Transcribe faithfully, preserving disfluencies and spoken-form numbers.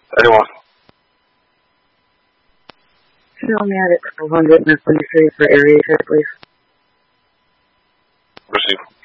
Anyone? Tell me at twelve hundred and twenty-three for area check, please. Receive.